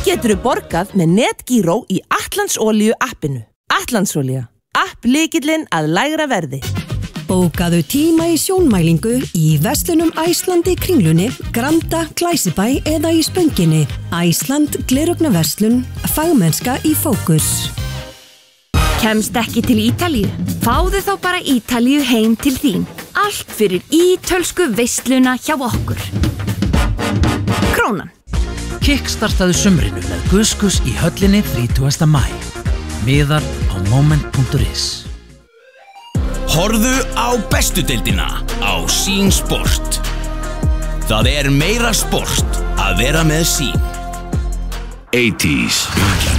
geturðu borgað með Netgyro í Atlandsolíu appinu. Atlandsolía, app lykillinn að lægra verði. Bókaðu tíma í sjónmælingu í verslunum Æsland í Kringlunni, Granda, Glæsibæ eða í Spönginni. Æsland gleraugnverslun, fagmennska í fókus. Kemst ekki til Ítalíu? Fáðu þá bara Ítalíu heim til þín. Allt fyrir ítölsku veisluna hjá okkur. Krónan. Kickstartaðu sumrinu með Guskus í höllinni 30. maí. Miðar á moment.is. Horfðu á bestu deildina á Sýn Sport. Það meira sport að vera með Sýn. 80s.